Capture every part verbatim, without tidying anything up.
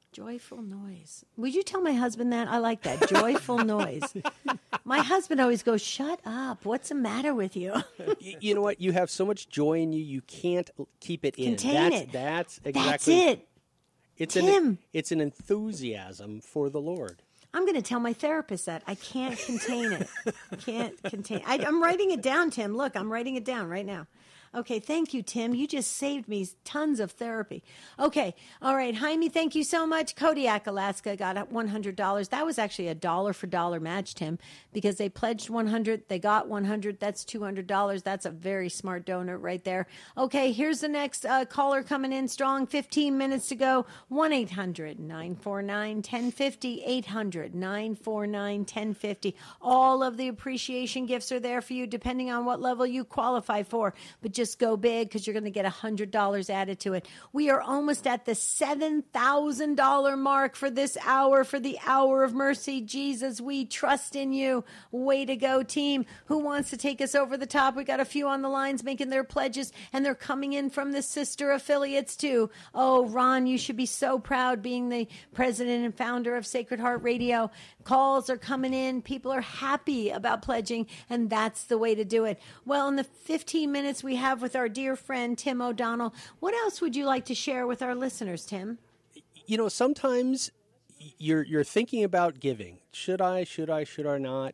Joyful noise. Would you tell my husband that? I like that. Joyful noise. My husband always goes, shut up. What's the matter with you? you, you know what? You have so much joy in you, you can't keep it in. Contain that's, it. That's exactly. That's it. It's Tim. An, it's an enthusiasm for the Lord. I'm going to tell my therapist that. I can't contain it. Can't contain I, I'm writing it down, Tim. Look, I'm writing it down right now. Okay, thank you, Tim. You just saved me tons of therapy. Okay, all right, Jaime, thank you so much. Kodiak, Alaska got one hundred dollars. That was actually a dollar for dollar match, Tim, because they pledged one hundred dollars, they got one hundred dollars, that's two hundred dollars. That's a very smart donor right there. Okay, here's the next uh, caller coming in strong, fifteen minutes to go. one eight hundred nine four nine one zero five zero, eight hundred nine four nine one zero five zero. All of the appreciation gifts are there for you, depending on what level you qualify for. But just go big because you're going to get one hundred dollars added to it. We are almost at the seven thousand dollars mark for this hour, for the hour of mercy. Jesus, we trust in you. Way to go, team. Who wants to take us over the top? We got a few on the lines making their pledges, and they're coming in from the sister affiliates too. Oh, Ron, you should be so proud being the president and founder of Sacred Heart Radio. Calls are coming in. People are happy about pledging, and that's the way to do it. Well, in the fifteen minutes we have with our dear friend Tim O'Donnell, what else would you like to share with our listeners, Tim? You know, sometimes you're you're thinking about giving. Should I? Should I? Should I not?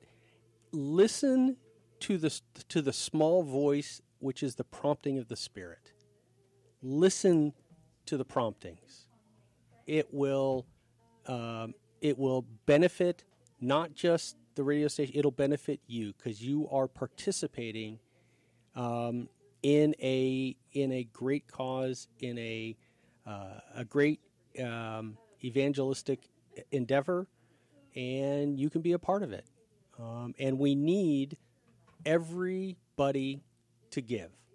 Listen to the to the small voice, which is the prompting of the Spirit. Listen to the promptings. It will um, it will benefit not just the radio station. It'll benefit you because you are participating Um, in a in a great cause, in a uh, a great um, evangelistic endeavor, and you can be a part of it. Um, and we need everybody to give,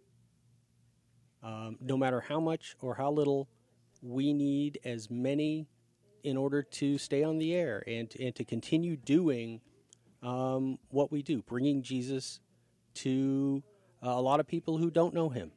um, no matter how much or how little. We need as many in order to stay on the air and and to continue doing um, what we do, bringing Jesus to Uh, a lot of people who don't know him.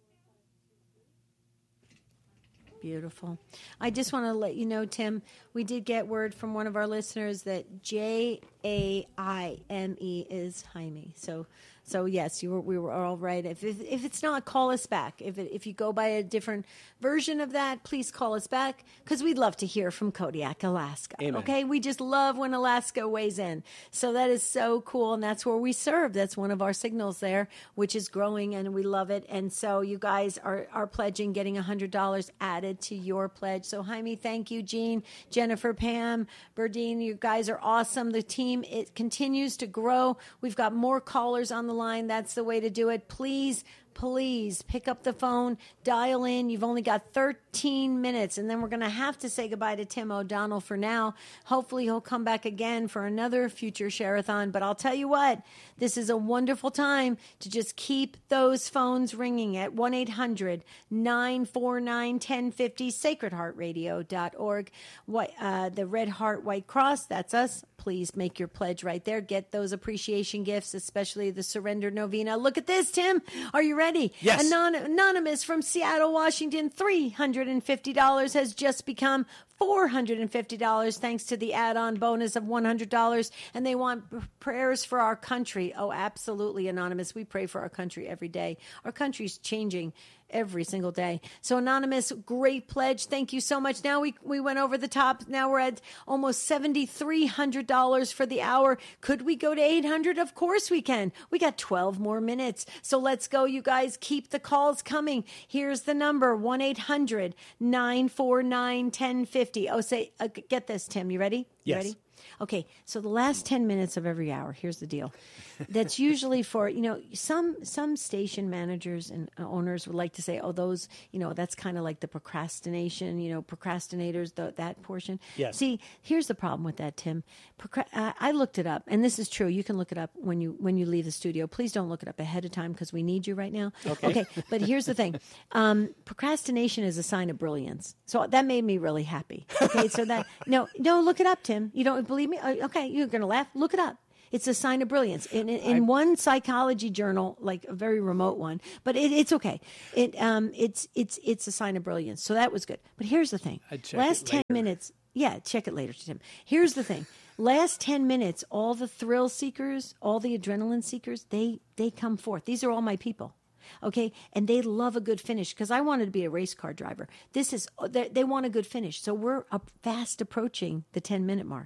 Beautiful. I just want to let you know, Tim, we did get word from one of our listeners that J A I M E is Jaime. So, so yes, you were, we were all right. If, if if it's not, call us back. If it, if you go by a different version of that, please call us back because we'd love to hear from Kodiak, Alaska. Amen. Okay, we just love when Alaska weighs in. So that is so cool, and that's where we serve. That's one of our signals there, which is growing, and we love it. And so you guys are are pledging, getting one hundred dollars added to your pledge. So Jaime, thank you. Jean, Jennifer, Pam, Berdine, you guys are awesome. The team, it continues to grow. We've got more callers on the line. That's the way to do it. Please, please pick up the phone, dial in. You've only got thirteen minutes, and then we're going to have to say goodbye to Tim O'Donnell for now. Hopefully he'll come back again for another future Share-a-thon. But I'll tell you what, this is a wonderful time to just keep those phones ringing at one eight hundred nine four nine one zero five zero, sacred heart radio dot org. What, uh, the Red Heart White Cross, that's us. Please make your pledge right there. Get those appreciation gifts, especially the Surrender Novena. Look at this, Tim. Are you ready? Yes. Anon- Anonymous from Seattle, Washington, three hundred fifty dollars has just become four hundred fifty dollars thanks to the add-on bonus of one hundred dollars. And they want p- prayers for our country. Oh, absolutely, Anonymous. We pray for our country every day. Our country's changing every single day. So Anonymous, great pledge. Thank you so much. Now we, we went over the top. Now we're at almost seven thousand three hundred dollars for the hour. Could we go to eight hundred? Of course we can. We got twelve more minutes. So let's go, you guys. Keep the calls coming. Here's the number, one eight hundred nine four nine one zero five zero. Oh, say, uh, get this, Tim. You ready? You Yes. ready? Okay, so the last ten minutes of every hour, here's the deal. That's usually for, you know, some some station managers and owners would like to say, oh, those, you know, that's kind of like the procrastination, you know, procrastinators, the, that portion. Yes. See, here's the problem with that, Tim. Procra- uh, I looked it up, and this is true. You can look it up when you when you leave the studio. Please don't look it up ahead of time because we need you right now. Okay. Okay, but here's the thing. Um, procrastination is a sign of brilliance. So that made me really happy. Okay, so that, no, no, look it up, Tim. You don't believe me? Okay, you're going to laugh. Look it up. It's a sign of brilliance. In, in, in one psychology journal, like a very remote one, but it, it's okay. It um it's it's it's a sign of brilliance. So that was good. But here's the thing. I'd check Last it ten later. minutes. Yeah, check it later, Tim. Here's the thing. Last ten minutes, all the thrill seekers, all the adrenaline seekers, they they come forth. These are all my people. Okay, and they love a good finish because I wanted to be a race car driver. This is they, they want a good finish, so we're up fast approaching the ten minute mark.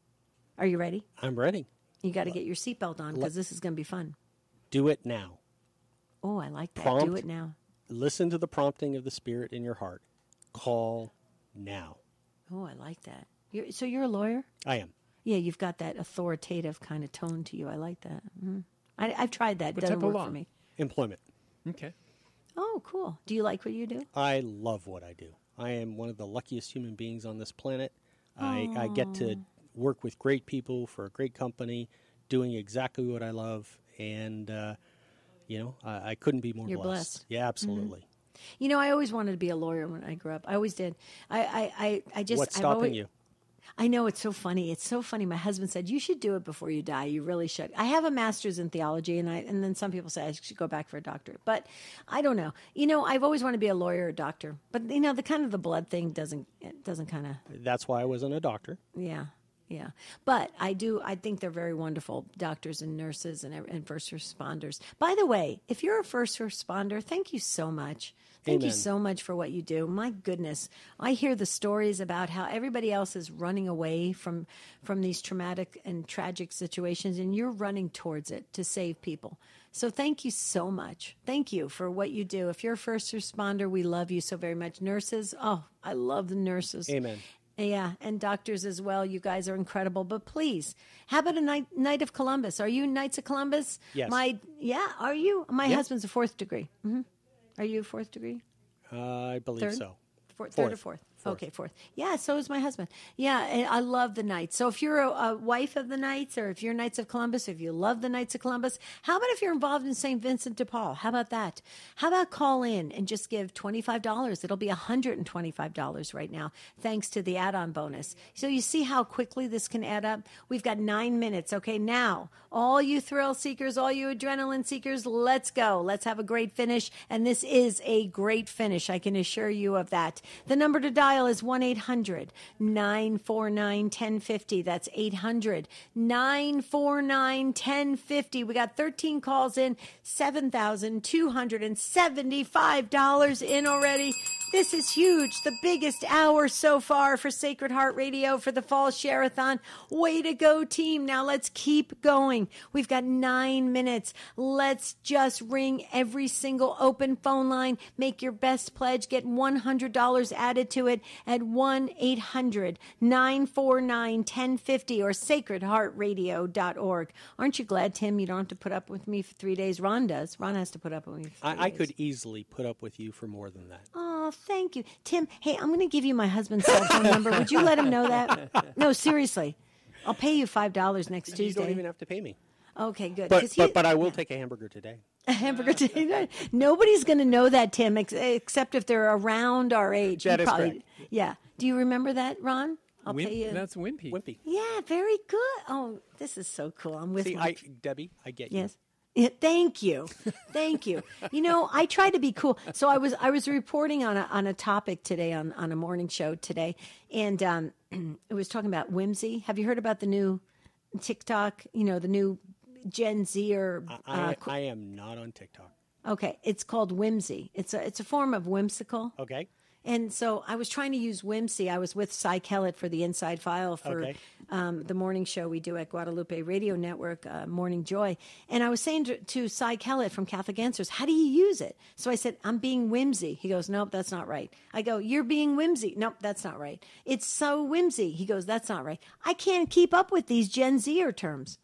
Are you ready? I'm ready. You got to get your seatbelt on because this is going to be fun. Do it now. Oh, I like that. Prompt. Do it now. Listen to the prompting of the Spirit in your heart. Call now. Oh, I like that. You're, so you're a lawyer? I am. Yeah, you've got that authoritative kind of tone to you. I like that. Mm. I, I've tried that. It What doesn't type of work law? for me. Employment. Okay. Oh, cool. Do you like what you do? I love what I do. I am one of the luckiest human beings on this planet. I, I get to work with great people for a great company, doing exactly what I love, and uh, you know, I, I couldn't be more You're blessed. blessed. Yeah, absolutely. You know, I always wanted to be a lawyer when I grew up. I always did. I, I, I, I just. What's I've stopping always, you? I know, it's so funny. It's so funny. My husband said, you should do it before you die. You really should. I have a master's in theology, and I and then some people say I should go back for a doctorate. But I don't know. You know, I've always wanted to be a lawyer or a doctor. But, you know, the kind of the blood thing doesn't, it doesn't kind of, That's why I wasn't a doctor. yeah, yeah. But I do, I think they're very wonderful, doctors and nurses and, and first responders. By the way, if you're a first responder, thank you so much. Thank you Amen. so much for what you do. My goodness, I hear the stories about how everybody else is running away from from these traumatic and tragic situations, and you're running towards it to save people. So thank you so much. Thank you for what you do. If you're a first responder, we love you so very much. Nurses, oh, I love the nurses. Amen. Yeah, and doctors as well. You guys are incredible. But please, how about a night, night of Columbus? Are you Knights of Columbus? Yes. My yeah, are you? My Yeah. husband's a fourth degree. hmm Are you a fourth degree? Uh, I believe Third? so. Fourth, third or Fourth. fourth? Fourth. Okay, fourth. Yeah, so is my husband. Yeah, and I love the Knights. So if you're a, a wife of the Knights, or if you're Knights of Columbus, if you love the Knights of Columbus, how about if you're involved in Saint Vincent de Paul? How about that? How about call in and just give twenty-five dollars? It'll be one hundred twenty-five dollars right now, thanks to the add-on bonus. So you see how quickly this can add up? We've got nine minutes. Okay, now, all you thrill seekers, all you adrenaline seekers, let's go. Let's have a great finish. And this is a great finish. I can assure you of that. The number to dial is one eight hundred nine four nine one zero five zero. That's eight hundred nine four nine one zero five zero. We got thirteen calls in, seven thousand two hundred seventy-five dollars in already. This is huge. The biggest hour so far for Sacred Heart Radio for the Fall Share-a-thon. Way to go, team. Now let's keep going. We've got nine minutes. Let's just ring every single open phone line. Make your best pledge. Get one hundred dollars added to it at one eight hundred nine four nine one zero five zero or sacred heart radio dot org. Aren't you glad, Tim, you don't have to put up with me for three days? Ron does. Ron has to put up with me for three I, I days. could easily put up with you for more than that. Oh, thank you. Tim, hey, I'm going to give you my husband's cell phone number. Would you let him know that? No, seriously. I'll pay you five dollars next You Tuesday. don't even have to pay me. Okay, good. But 'Cause he- but, but I will take a hamburger today. a hamburger today. Nobody's going to know that, Tim, ex- except if they're around our age. That You is probably, correct. Yeah. Do you remember that, Ron? I'll Wimp- pay you. That's Wimpy. Wimpy. Yeah, very good. Oh, this is so cool. I'm with See, my I, Debbie, I get you. Yes. Yeah, thank you, thank you. You know, I try to be cool. So I was I was reporting on a on a topic today on on a morning show today, and um, it was talking about whimsy. Have you heard about the new TikTok? You know, the new Gen Z or I, uh, I am not on TikTok. okay, it's called whimsy. It's a it's a form of whimsical. Okay. And so I was trying to use whimsy. I was with Cy Kellett for the Inside File for Okay. um, the morning show we do at Guadalupe Radio Network, uh, Morning Joy. And I was saying to, to Cy Kellett from Catholic Answers, how do you use it? So I said, I'm being whimsy. He goes, nope, that's not right. I go, you're being whimsy. Nope, that's not right. It's so whimsy. He goes, that's not right. I can't keep up with these Gen Zer terms.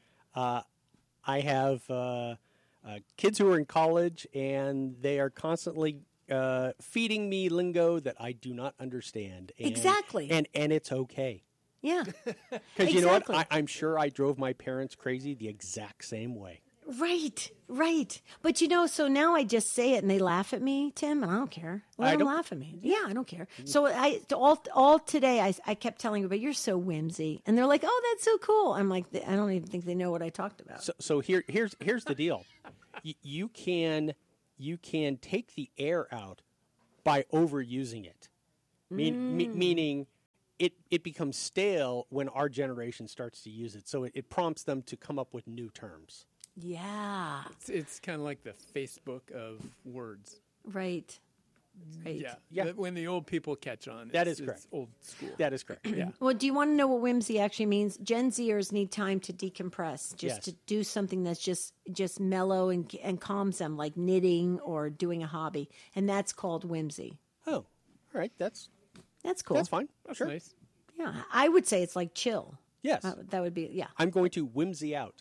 I have uh, uh, kids who are in college, and they are constantly uh, feeding me lingo that I do not understand. And, Exactly. And and it's okay. Yeah. Because you know what? Exactly. I, I'm sure I drove my parents crazy the exact same way. Right, right. But you know, so now I just say it and they laugh at me, Tim, and I don't care. Let I them don't- laugh at me. Yeah, I don't care. So I all all today I, I kept telling everybody, you're so whimsy. And they're like, oh, that's so cool. I'm like, I don't even think they know what I talked about. So, so here, here's here's the deal. Y- you can you can take the air out by overusing it, Mean, me- meaning it it becomes stale when our generation starts to use it. So it, it prompts them to come up with new terms. Yeah, It's, it's kind of like the Facebook of words. right. Right. Yeah. Yeah. The- when the old people catch on. That it's- is correct. It's old school. That is correct. yeah. Well, do you want to know what whimsy actually means? Gen Zers need time to decompress, just Yes. to do something that's just just mellow and and calms them, like knitting or doing a hobby, and that's called whimsy. Oh, all right. That's That's cool. that's fine. That's sure. nice. Yeah, I would say it's like chill. Yes. Uh, that would be yeah. I'm going to whimsy out.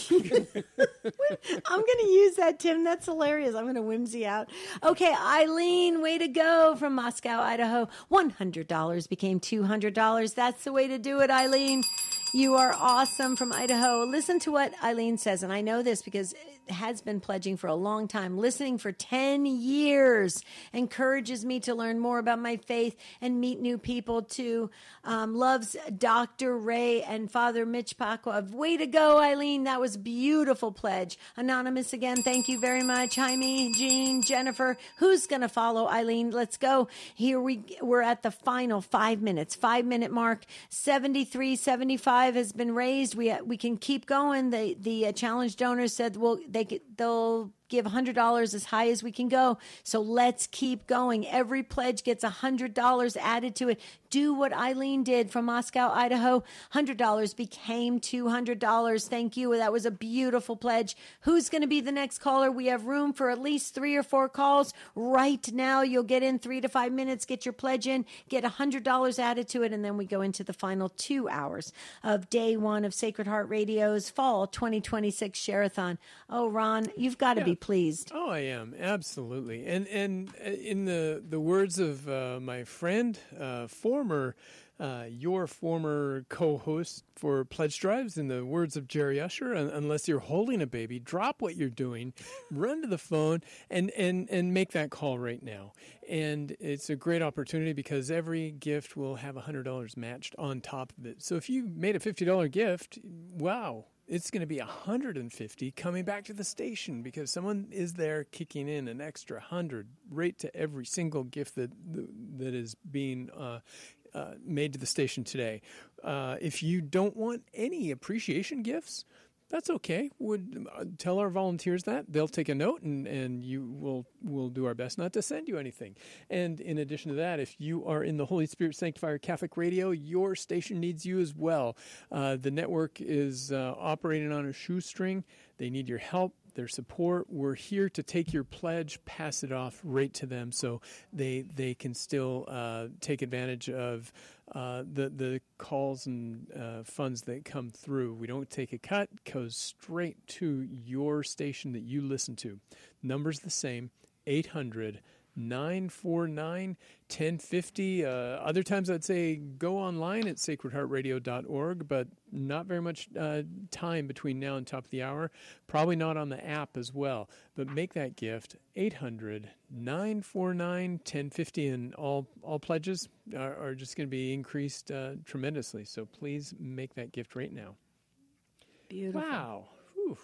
I'm going to use that, Tim. That's hilarious. I'm going to whimsy out. Okay, Eileen, way to go from Moscow, Idaho. one hundred dollars became two hundred dollars. That's the way to do it, Eileen. You are awesome from Idaho. Listen to what Eileen says, and I know this because it has been pledging for a long time. Listening for ten years encourages me to learn more about my faith and meet new people too. Um, loves Doctor Ray and Father Mitch Pacwa. Way to go, Eileen. That was a beautiful pledge. Anonymous again, thank you very much. Jaime, Jean, Jennifer. Who's going to follow Eileen? Let's go. Here we, we're at the final five minutes, five minute mark. seventy-three seventy-five has been raised. We we can keep going. The the uh, challenge donors said well they could, they'll give one hundred dollars as high as we can go. So let's keep going. Every pledge gets one hundred dollars added to it. Do what Eileen did from Moscow, Idaho. one hundred dollars became two hundred dollars. Thank you. That was a beautiful pledge. Who's going to be the next caller? We have room for at least three or four calls right now. You'll get in three to five minutes, get your pledge in, get one hundred dollars added to it, and then we go into the final two hours of day one of Sacred Heart Radio's Fall twenty twenty-six Share-a-thon. Oh, Ron, you've got to Yeah. be pleased. Oh, I am absolutely, and and uh, in the the words of uh, my friend, uh, former, uh, your former co-host for Pledge Drives, in the words of Jerry Usher, un- unless you're holding a baby, drop what you're doing, run to the phone, and and and make that call right now. And it's a great opportunity because every gift will have one hundred dollars matched on top of it. So if you made a fifty dollars gift, wow. It's going to be one hundred fifty coming back to the station because someone is there kicking in an extra one hundred right to every single gift that that is being uh, uh, made to the station today. Uh, if you don't want any appreciation gifts, that's okay. Would uh, tell our volunteers that. They'll take a note, and, and you will will do our best not to send you anything. And in addition to that, if you are in the Holy Spirit Sanctifier Catholic Radio, your station needs you as well. Uh, the network is uh, operating on a shoestring. They need your help, their support. We're here to take your pledge, pass it off right to them so they they can still uh, take advantage of uh, the the calls and uh, funds that come through. We don't take a cut. It goes straight to your station that you listen to. Number's the same, eight hundred, nine four nine, one oh five oh. Uh, other times I'd say go online at sacred heart radio dot org, but not very much uh, time between now and top of the hour. Probably not on the app as well. But make that gift, eight hundred, nine four nine, one oh five oh, and all, all pledges are, are just going to be increased uh, tremendously. So please make that gift right now. Beautiful. Wow. Whew.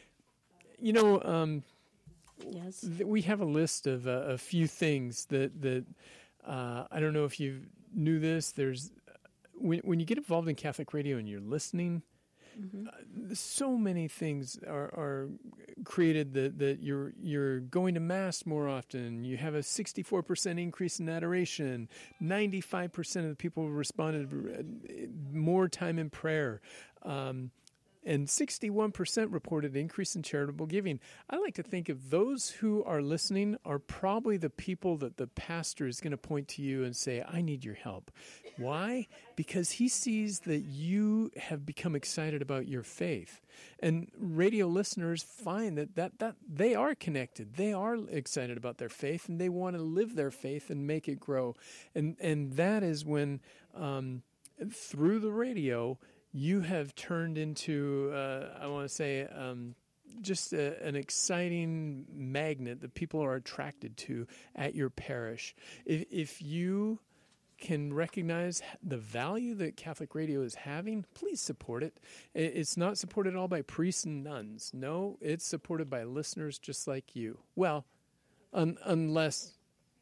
You know, um, Yes. th- we have a list of uh, a few things that that uh, I don't know if you knew this. There's when when you get involved in Catholic radio and you're listening, Mm-hmm. uh, so many things are, are created that, that you're you're going to mass more often. You have a sixty-four percent increase in adoration. ninety-five percent of the people responded uh, more time in prayer. Um, And sixty-one percent reported increase in charitable giving. I like to think of those who are listening are probably the people that the pastor is going to point to you and say, I need your help. Why? Because he sees that you have become excited about your faith. And radio listeners find that, that, that they are connected. They are excited about their faith, and they want to live their faith and make it grow. And, and that is when, um, through the radio, you have turned into, uh, I want to say, um, just a, an exciting magnet that people are attracted to at your parish. If, if you can recognize the value that Catholic radio is having, please support it. It's not supported all by priests and nuns. No, it's supported by listeners just like you. Well, un- unless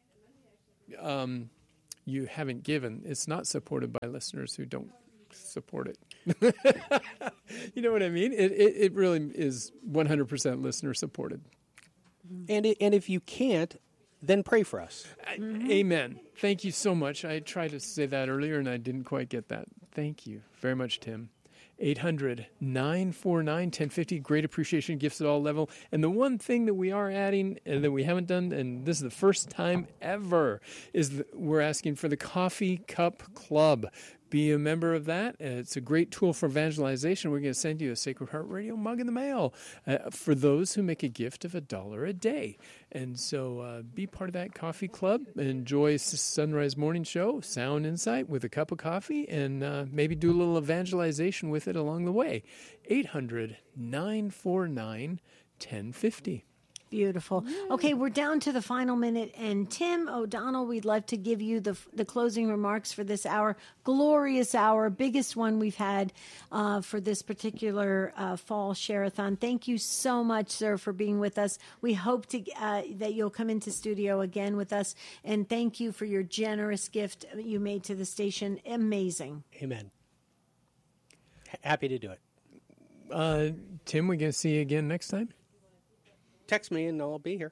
um, you haven't given. It's not supported by listeners who don't support it. You know what I mean? It, it, it really is one hundred percent listener supported. And it, and if you can't, then pray for us. Mm-hmm. Amen. Thank you so much. I tried to say that earlier and I didn't quite get that. Thank you very much, Tim. eight hundred, nine four nine, one zero five zero. Great appreciation gifts at all level. And the one thing that we are adding and that we haven't done, and this is the first time ever, is that we're asking for the Coffee Cup Club. Be a member of that. It's a great tool for evangelization. We're going to send you a Sacred Heart Radio mug in the mail uh, for those who make a gift of a dollar a day. And so uh, be part of that coffee club. Enjoy Sunrise Morning Show, Sound Insight with a cup of coffee, and uh, maybe do a little evangelization with it along the way. eight hundred, nine four nine, one zero five zero. Beautiful. Okay, we're down to the final minute, and Tim O'Donnell, we'd love to give you the the closing remarks for this hour. Glorious hour, biggest one we've had uh, for this particular uh, fall share-a-thon. Thank you so much, sir, for being with us. We hope to uh, that you'll come into studio again with us, and thank you for your generous gift you made to the station. Amazing. Amen. H- happy to do it. Uh, Tim, we going to see you again next time? Text me and I'll be here.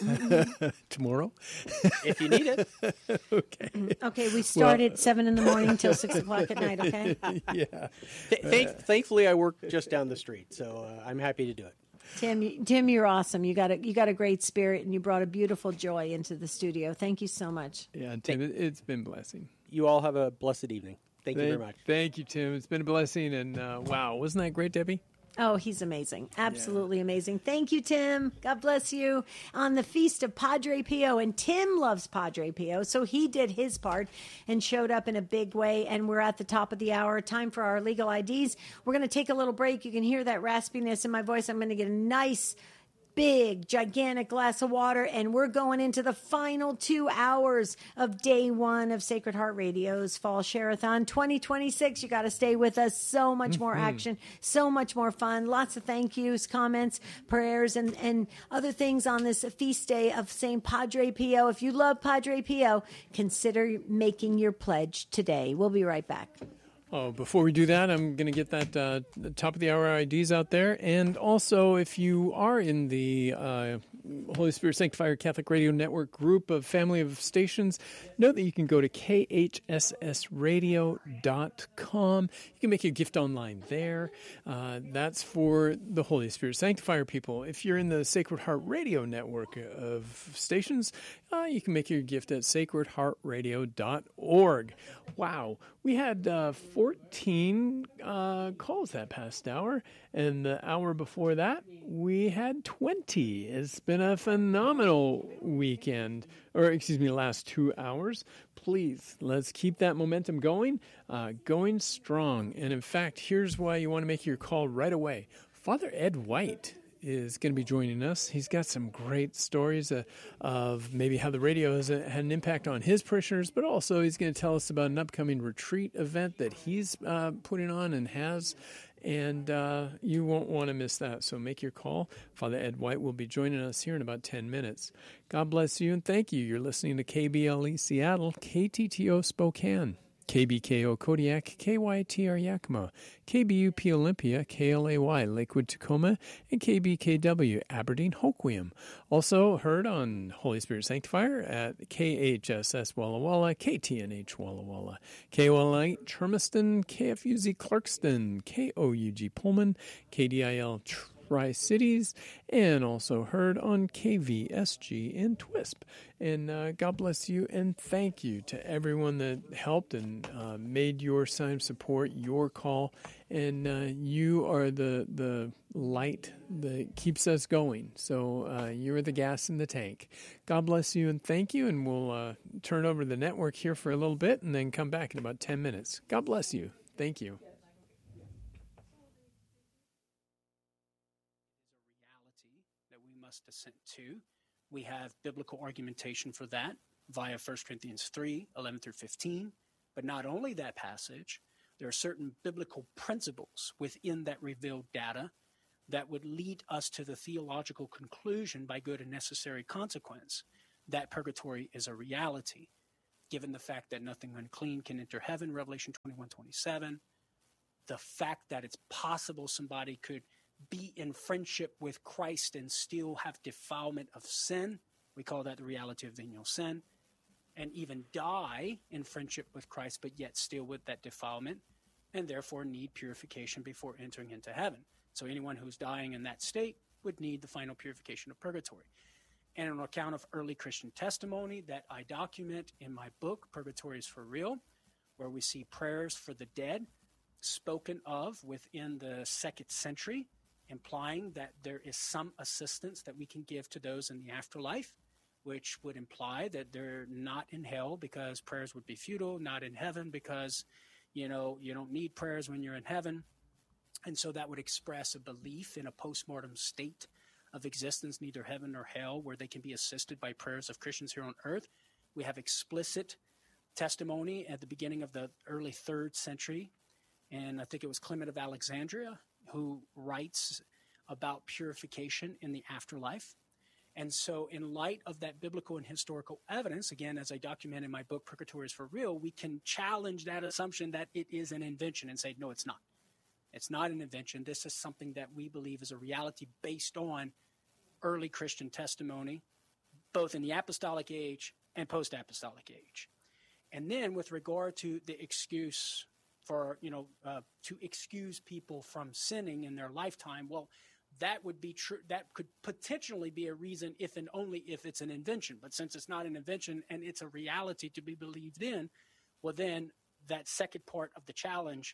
Tomorrow? If you need it. Okay. Okay, we start well, at seven in the morning till six o'clock at night, okay? Yeah. Th- thank- thankfully, I work just down the street, so uh, I'm happy to do it. Tim, you, Tim, you're awesome. You got a you got a great spirit, and you brought a beautiful joy into the studio. Thank you so much. Yeah, Tim, thank- it's been a blessing. You all have a blessed evening. Thank, thank you very much. Thank you, Tim. It's been a blessing, and uh, wow, wasn't that great, Debbie? Oh, he's amazing. Absolutely yeah. amazing. Thank you, Tim. God bless you. On the feast of Padre Pio, and Tim loves Padre Pio, so he did his part and showed up in a big way, and we're at the top of the hour. Time for our legal I Ds. We're going to take a little break. You can hear that raspiness in my voice. I'm going to get a nice big, gigantic glass of water, and we're going into the final two hours of day one of Sacred Heart Radio's Fall Share-a-thon twenty twenty-six. You got to stay with us. So much mm-hmm. more action, so much more fun, lots of thank yous, comments, prayers, and, and other things on this feast day of Saint Padre Pio. If you love Padre Pio, consider making your pledge today. We'll be right back. Oh, before we do that, I'm going to get that uh, top of the hour I Ds out there. And also, if you are in the uh, Holy Spirit Sanctifier Catholic Radio Network group of family of stations, know that you can go to K H S S radio dot com. You can make a gift online there. Uh, that's for the Holy Spirit Sanctifier people. If you're in the Sacred Heart Radio Network of stations, uh, you can make your gift at sacred heart radio dot org. Wow. We had uh, fourteen uh, calls that past hour, and the hour before that, we had twenty. It's been a phenomenal weekend, or excuse me, last two hours. Please, let's keep that momentum going, uh, going strong. And in fact, here's why you want to make your call right away. Father Ed White is going to be joining us. He's got some great stories uh, of maybe how the radio has a, had an impact on his parishioners, but also he's going to tell us about an upcoming retreat event that he's uh, putting on and has, and uh, you won't want to miss that. So make your call. Father Ed White will be joining us here in about ten minutes. God bless you and thank you. You're listening to K B L E Seattle, K T T O Spokane, K B K O Kodiak, K Y T R Yakima, K B U P Olympia, K L A Y Lakewood Tacoma, and K B K W Aberdeen Hoquiam. Also heard on Holy Spirit Sanctifier at K H S S Walla Walla, K T N H Walla Walla, K O L eight Charmiston, K F U Z Clarkston, K O U G Pullman, K D I L Tri-Cities, and also heard on K V S G in Twisp. And uh, God bless you, and thank you to everyone that helped and uh, made your sign of support, your call, and uh, you are the the light that keeps us going. So uh, you're the gas in the tank. God bless you, and thank you, and we'll uh, turn over the network here for a little bit and then come back in about ten minutes. God bless you. Thank you. last descent to. We have biblical argumentation for that via First Corinthians three, eleven through fifteen. But not only that passage, there are certain biblical principles within that revealed data that would lead us to the theological conclusion by good and necessary consequence that purgatory is a reality, given the fact that nothing unclean can enter heaven, Revelation twenty-one twenty-seven, the fact that it's possible somebody could be in friendship with Christ and still have defilement of sin. We call that the reality of venial sin. And even die in friendship with Christ, but yet still with that defilement, and therefore need purification before entering into heaven. So anyone who's dying in that state would need the final purification of purgatory. And an account of early Christian testimony that I document in my book, Purgatory is for Real, where we see prayers for the dead spoken of within the second century, implying that there is some assistance that we can give to those in the afterlife, which would imply that they're not in hell because prayers would be futile, not in heaven because, you know, you don't need prayers when you're in heaven. And so that would express a belief in a postmortem state of existence, neither heaven nor hell, where they can be assisted by prayers of Christians here on earth. We have explicit testimony at the beginning of the early third century, and I think it was Clement of Alexandria who writes about purification in the afterlife. And so in light of that biblical and historical evidence, again, as I document in my book, Purgatory is for Real, we can challenge that assumption that it is an invention and say, no, it's not. It's not an invention. This is something that we believe is a reality based on early Christian testimony, both in the apostolic age and post-apostolic age. And then with regard to the excuse for, you know, uh, to excuse people from sinning in their lifetime, well, that would be true. That could potentially be a reason if and only if it's an invention. But since it's not an invention and it's a reality to be believed in, well, then that second part of the challenge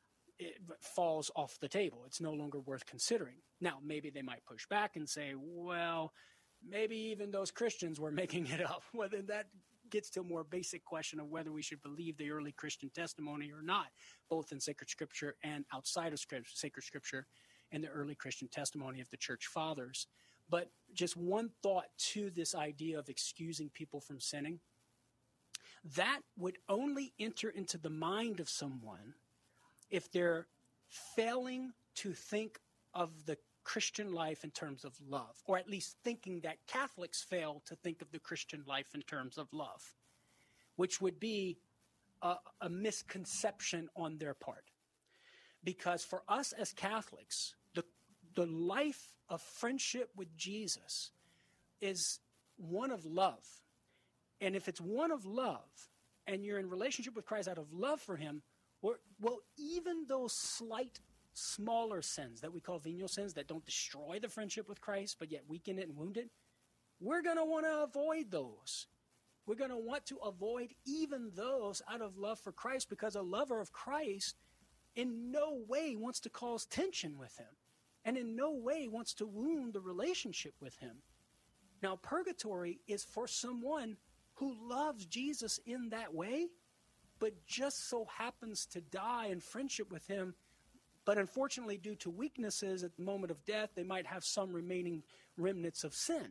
it falls off the table. It's no longer worth considering. Now, maybe they might push back and say, well, maybe even those Christians were making it up. Well, then that gets to a more basic question of whether we should believe the early Christian testimony or not, both in sacred scripture and outside of scripture, sacred scripture, and the early Christian testimony of the church fathers. But just one thought to this idea of excusing people from sinning, that would only enter into the mind of someone if they're failing to think of the Christian life in terms of love, or at least thinking that Catholics fail to think of the Christian life in terms of love, which would be a, a misconception on their part. Because for us as Catholics, the, the life of friendship with Jesus is one of love. And if it's one of love, and you're in relationship with Christ out of love for him, or, well, even those slight, smaller sins that we call venial sins that don't destroy the friendship with Christ, but yet weaken it and wound it, we're going to want to avoid those. We're going to want to avoid even those out of love for Christ, because a lover of Christ in no way wants to cause tension with him, and in no way wants to wound the relationship with him. Now, purgatory is for someone who loves Jesus in that way, but just so happens to die in friendship with him. But unfortunately, due to weaknesses at the moment of death, they might have some remaining remnants of sin.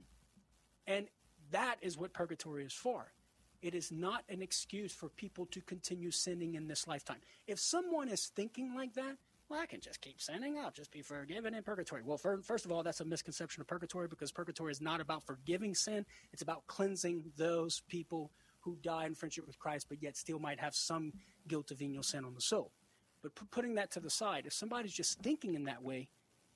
And that is what purgatory is for. It is not an excuse for people to continue sinning in this lifetime. If someone is thinking like that, well, I can just keep sinning. I'll just be forgiven in purgatory. Well, for, first of all, that's a misconception of purgatory, because purgatory is not about forgiving sin. It's about cleansing those people who die in friendship with Christ, but yet still might have some guilt of venial sin on the soul. But p- putting that to the side, if somebody's just thinking in that way,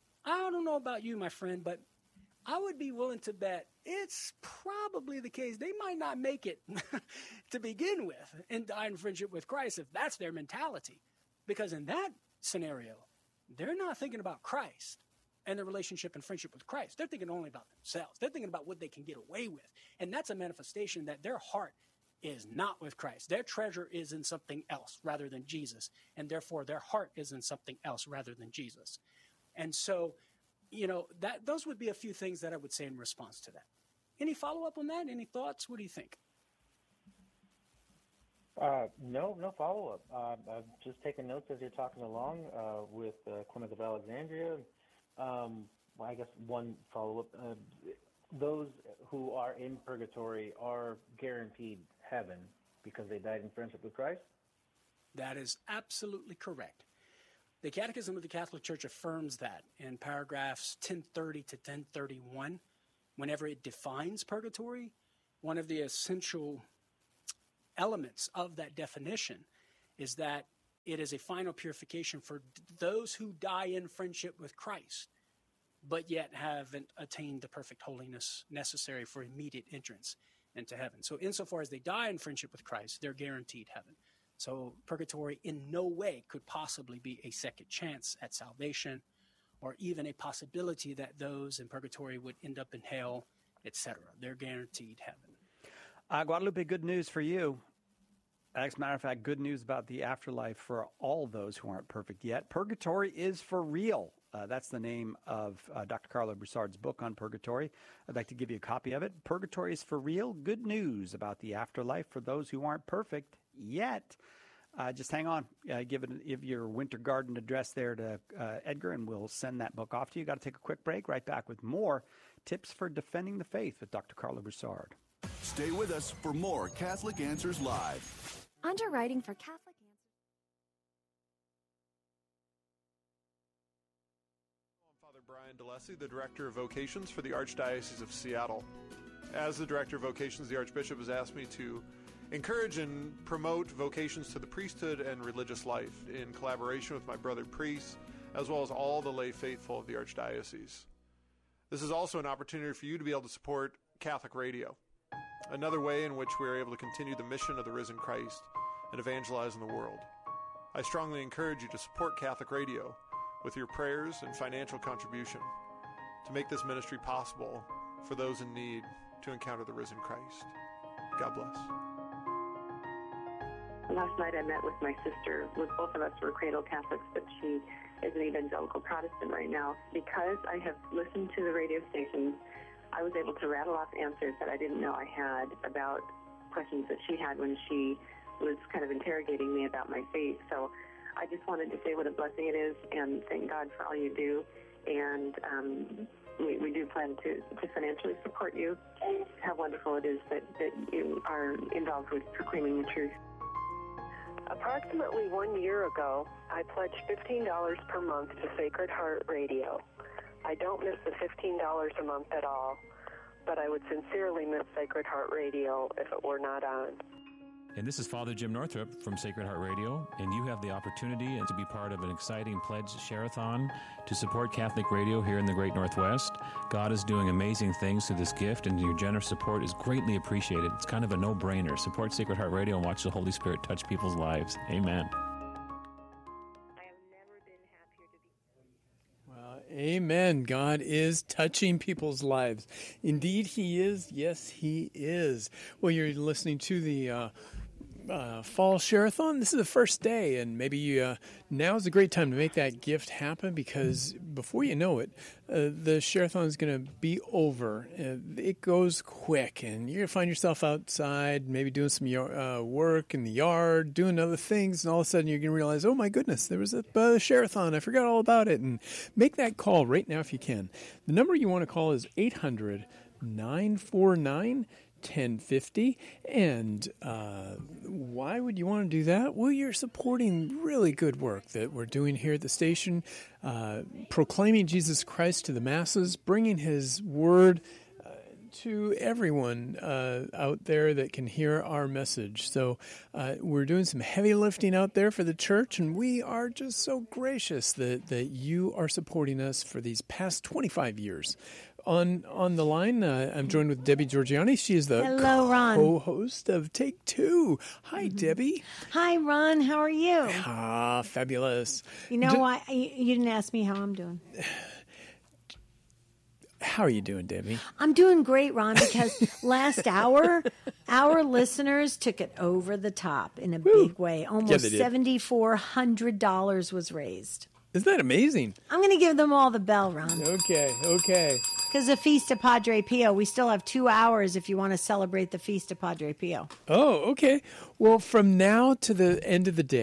I don't know about you, my friend, but I would be willing to bet it's probably the case they might not make it to begin with and die in friendship with Christ if that's their mentality. Because in that scenario, they're not thinking about Christ and their relationship and friendship with Christ. They're thinking only about themselves. They're thinking about what they can get away with. And that's a manifestation that their heart is not with Christ. Their treasure is in something else rather than Jesus. And therefore, their heart is in something else rather than Jesus. And so, you know, that those would be a few things that I would say in response to that. Any follow-up on that? Any thoughts? What do you think? Uh, no, no follow-up. Uh, I've just taken notes as you're talking along uh, with uh, Clement of Alexandria. Um, well, I guess one follow-up. Uh, those who are in purgatory are guaranteed heaven because they died in friendship with Christ? That is absolutely correct. The Catechism of the Catholic Church affirms that in paragraphs ten thirty to ten thirty-one. Whenever it defines purgatory, one of the essential elements of that definition is that it is a final purification for those who die in friendship with Christ, but yet haven't attained the perfect holiness necessary for immediate entrance into heaven. So insofar as they die in friendship with Christ, they're guaranteed heaven. So purgatory in no way could possibly be a second chance at salvation, or even a possibility that those in purgatory would end up in hell, et cetera. They're guaranteed heaven. Uh, Guadalupe, good news for you. As a matter of fact, good news about the afterlife for all those who aren't perfect yet. Purgatory is for real. Uh, that's the name of uh, Doctor Carlo Broussard's book on purgatory. I'd like to give you a copy of it. Purgatory is for real. Good news about the afterlife for those who aren't perfect yet. Uh, just hang on. Uh, give it give your Winter Garden address there to uh, Edgar, and we'll send that book off to you. Got to take a quick break. Right back with more tips for defending the faith with Doctor Carlo Broussard. Stay with us for more Catholic Answers Live. Underwriting for Catholic Answers. I'm Father Brian DeLessie, the Director of Vocations for the Archdiocese of Seattle. As the Director of Vocations, the Archbishop has asked me to encourage and promote vocations to the priesthood and religious life in collaboration with my brother priests, as well as all the lay faithful of the Archdiocese. This is also an opportunity for you to be able to support Catholic Radio, another way in which we are able to continue the mission of the risen Christ and evangelize in the world. I strongly encourage you to support Catholic Radio with your prayers and financial contribution to make this ministry possible for those in need to encounter the risen Christ. God bless. Last night I met with my sister. Both of us were cradle Catholics, but she is an evangelical Protestant right now. Because I have listened to the radio stations, I was able to rattle off answers that I didn't know I had about questions that she had when she was kind of interrogating me about my faith. So I just wanted to say what a blessing it is and thank God for all you do. And um, we, we do plan to, to financially support you. How wonderful it is that, that you are involved with proclaiming the truth. Approximately one year ago, I pledged fifteen dollars per month to Sacred Heart Radio. I don't miss the fifteen dollars a month at all, but I would sincerely miss Sacred Heart Radio if it were not on. And this is Father Jim Northrup from Sacred Heart Radio, and you have the opportunity to be part of an exciting pledge share-a-thon to support Catholic Radio here in the Great Northwest. God is doing amazing things through this gift, and your generous support is greatly appreciated. It's kind of a no-brainer. Support Sacred Heart Radio and watch the Holy Spirit touch people's lives. Amen. Well, amen. God is touching people's lives. Indeed, He is. Yes, He is. Well, you're listening to the uh, uh, Fall Share-a-thon. This is the first day, and maybe uh, now is a great time to make that gift happen, because before you know it, uh, the Share-a-thon is going to be over. Uh, it goes quick, and you're going to find yourself outside, maybe doing some uh, work in the yard, doing other things, and all of a sudden you're going to realize, oh my goodness, there was a uh, Share-a-thon. I forgot all about it. And make that call right now if you can. The number you want to call is eight hundred, nine four nine, ten fifty. And uh, why would you want to do that? Well, you're supporting really good work that we're doing here at the station, uh, proclaiming Jesus Christ to the masses, bringing His word uh, to everyone uh, out there that can hear our message. So uh, we're doing some heavy lifting out there for the church, and we are just so gracious that, that you are supporting us for these past twenty-five years. On on the line, uh, I'm joined with Debbie Georgiani. She is the Hello, Ron. co-host of Take Two. Hi, mm-hmm. Debbie. Hi, Ron. How are you? Ah, fabulous. You know D- why? You didn't ask me how I'm doing. How are you doing, Debbie? I'm doing great, Ron, because last hour, our listeners took it over the top in a Woo. big way. Almost yeah, seven thousand four hundred dollars was raised. Isn't that amazing? I'm going to give them all the bell, Ron. Okay, okay. Because the Feast of Padre Pio, we still have two hours if you want to celebrate the Feast of Padre Pio. Oh, okay. Well, from now to the end of the day,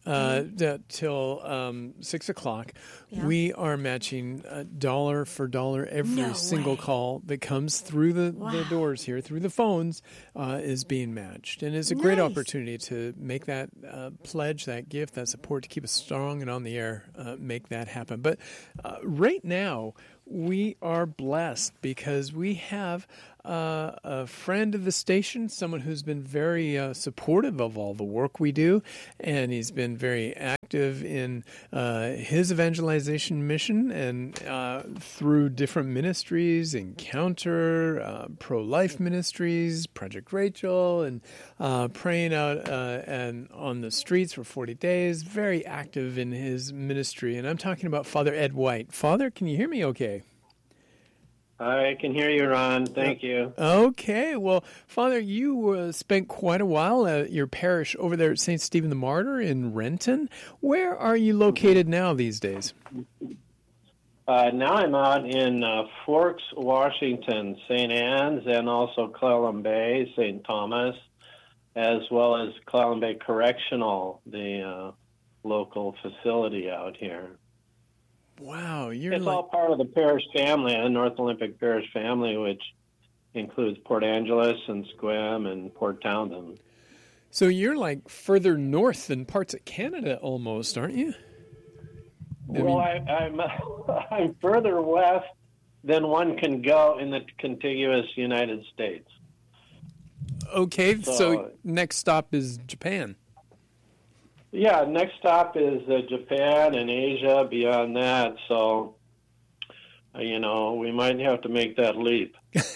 uh, d- till um, six o'clock. Yeah. We are matching uh, dollar for dollar every No single way. call that comes through the, Wow. the doors here, through the phones, uh, is being matched. And it's a great Nice. opportunity to make that uh, pledge, that gift, that support to keep us strong and on the air, uh, make that happen. But uh, right now, we are blessed because we have uh, a friend of the station, someone who's been very uh, supportive of all the work we do, and he's been very active in uh, his evangelization mission and uh, through different ministries, Encounter, uh, Pro-Life Ministries, Project Rachel, and uh, praying out uh, and on the streets for forty days, very active in his ministry. And I'm talking about Father Ed White. Father, can you hear me okay? I can hear you, Ron. Thank you. Okay. Well, Father, you uh, spent quite a while at your parish over there at Saint Stephen the Martyr in Renton. Where are you located now these days? Uh, now I'm out in uh, Forks, Washington, Saint Anne's, and also Clallam Bay, Saint Thomas, as well as Clallam Bay Correctional, the uh, local facility out here. Wow, you're it's like... all part of the parish family, the North Olympic Parish family, which includes Port Angeles and Sequim and Port Townsend. So you're like further north than parts of Canada almost, aren't you? I well, mean... I, I'm I'm further west than one can go in the contiguous United States. Okay, so, so next stop is Japan. Yeah, next stop is uh, Japan and Asia beyond that. So, uh, you know, we might have to make that leap.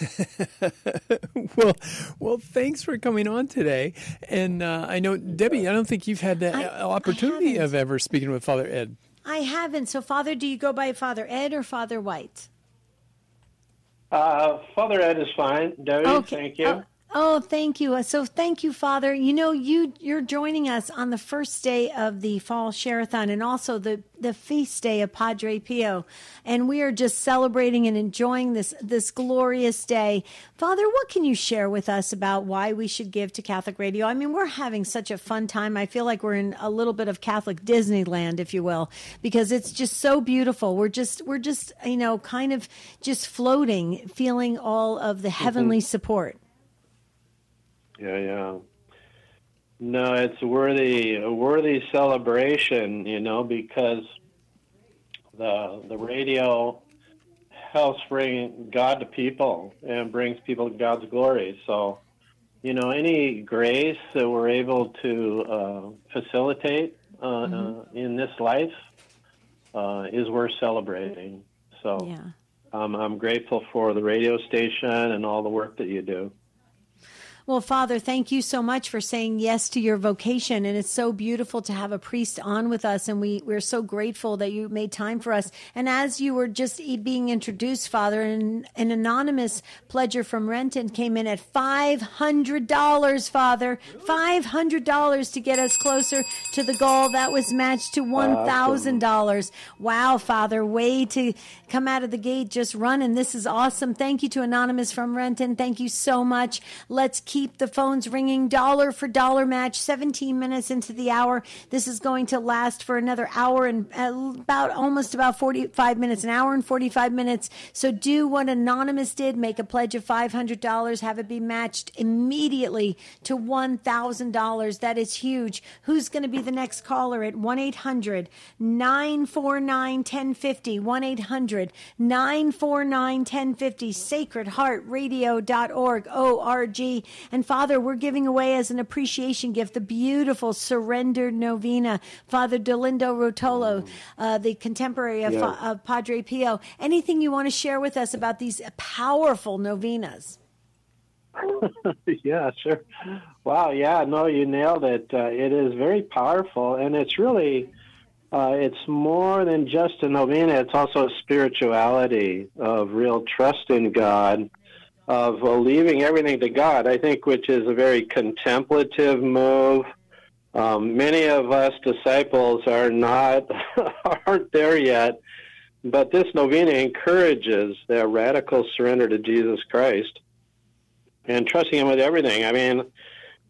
well, well, thanks for coming on today. And uh, I know, Debbie, I don't think you've had the I, opportunity of ever speaking with Father Ed. I haven't. So, Father, do you go by Father Ed or Father White? Uh, Father Ed is fine. Debbie, okay. Thank you. Oh. Oh, thank you. So thank you, Father. You know, you, you're joining us on the first day of the Fall Share-a-thon and also the, the feast day of Padre Pio. And we are just celebrating and enjoying this, this glorious day. Father, what can you share with us about why we should give to Catholic Radio? I mean, we're having such a fun time. I feel like we're in a little bit of Catholic Disneyland, if you will, because it's just so beautiful. We're just, we're just, you know, kind of just floating, feeling all of the heavenly mm-hmm. support. Yeah, yeah. No, it's a worthy, a worthy celebration, you know, because the the radio helps bring God to people and brings people to God's glory. So, you know, any grace that we're able to uh, facilitate uh, mm-hmm. uh, in this life uh, is worth celebrating. So, yeah. um, I'm grateful for the radio station and all the work that you do. Well, Father, thank you so much for saying yes to your vocation. And it's so beautiful to have a priest on with us. And we, we're so grateful that you made time for us. And as you were just being introduced, Father, an, an anonymous pledger from Renton came in at five hundred dollars, Father. five hundred dollars to get us closer to the goal that was matched to one thousand dollars. Awesome. Wow, Father, way to come out of the gate just running. This is awesome. Thank you to Anonymous from Renton. Thank you so much. Let's keep the phones ringing. Dollar for dollar match, seventeen minutes into the hour. This is going to last for another hour and about almost about forty-five minutes, an hour and forty-five minutes. So do what Anonymous did, make a pledge of five hundred dollars, have it be matched immediately to one thousand dollars. That is huge. Who's going to be the next caller at one eight hundred nine four nine one oh five oh, one eight hundred nine four nine one oh five oh, sacred heart radio dot org, O R G. And Father, we're giving away as an appreciation gift the beautiful Surrendered Novena. Father Dolindo Rotolo, uh, the contemporary of, yeah. of Padre Pio. Anything you want to share with us about these powerful novenas? Yeah, sure. Wow, yeah, no, you nailed it. Uh, it is very powerful, and it's really, uh, it's more than just a novena. It's also a spirituality of real trust in God, of uh, leaving everything to God, I think, which is a very contemplative move. Um, many of us disciples are not, aren't there yet, but this novena encourages that radical surrender to Jesus Christ and trusting Him with everything. I mean,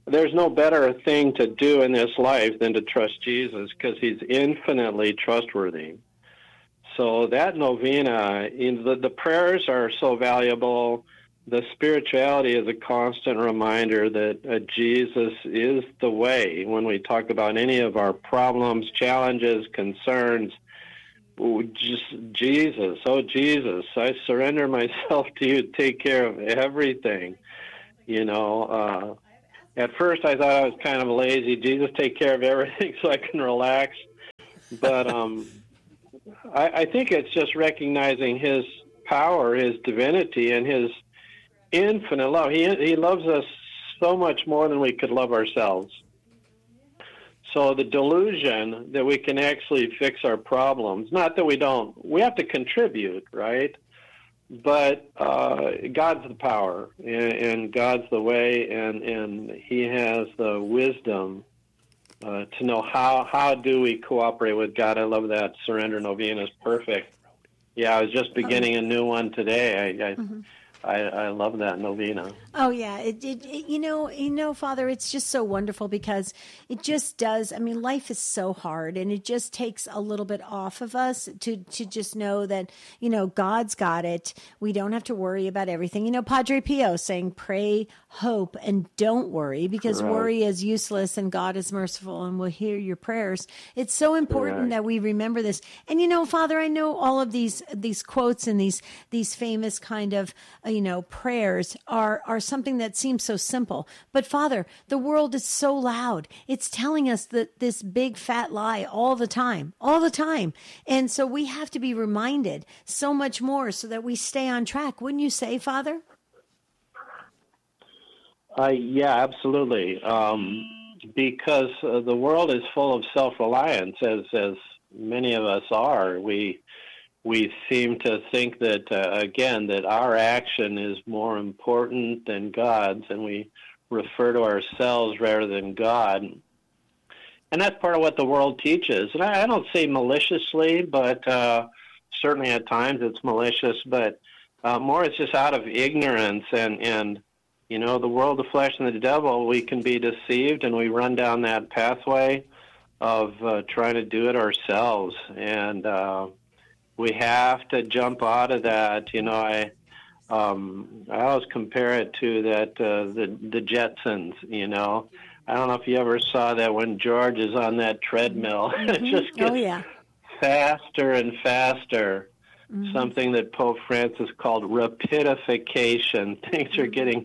there's no better thing to do in this life than to trust Jesus because he's infinitely trustworthy. So that novena, in the, the prayers are so valuable. The spirituality is a constant reminder that uh, Jesus is the way. When we talk about any of our problems, challenges, concerns, just Jesus, oh Jesus, I surrender myself to you. Take care of everything. You know, uh, at first I thought I was kind of lazy. Jesus, take care of everything so I can relax. But um, I, I think it's just recognizing his power, his divinity, and his infinite love. He he loves us so much more than we could love ourselves. So the delusion that we can actually fix our problems, not that we don't, we have to contribute, right? But uh, God's the power, and, and God's the way, and, and he has the wisdom uh, to know how, how do we cooperate with God. I love that surrender novena is perfect. Yeah, I was just beginning a new one today. I, I mm-hmm. I, I love that novena. Oh yeah, it, it, it you know you know Father, it's just so wonderful because it just does. I mean, life is so hard, and it just takes a little bit off of us to to just know that you know God's got it. We don't have to worry about everything. You know, Padre Pio saying, "Pray, hope, and don't worry," because Correct. Worry is useless, and God is merciful, and will hear your prayers. It's so important Correct. That we remember this. And you know, Father, I know all of these these quotes and these these famous kind of uh, you know, prayers are, are something that seems so simple. But Father, the world is so loud. It's telling us that this big fat lie all the time, all the time. And so we have to be reminded so much more so that we stay on track. Wouldn't you say, Father? Uh, yeah, absolutely. Um, because uh, the world is full of self-reliance, as, as many of us are. We We seem to think that, uh, again, that our action is more important than God's, and we refer to ourselves rather than God. And that's part of what the world teaches. And I, I don't say maliciously, but uh, certainly at times it's malicious, but uh, more it's just out of ignorance. And, and, you know, the world, the flesh, and the devil, we can be deceived, and we run down that pathway of uh, trying to do it ourselves. And, uh, we have to jump out of that. You know, I um, I always compare it to that uh, the the Jetsons. You know, I don't know if you ever saw that when George is on that treadmill, mm-hmm. it just gets oh, yeah. faster and faster. Mm-hmm. Something that Pope Francis called rapidification. Things are getting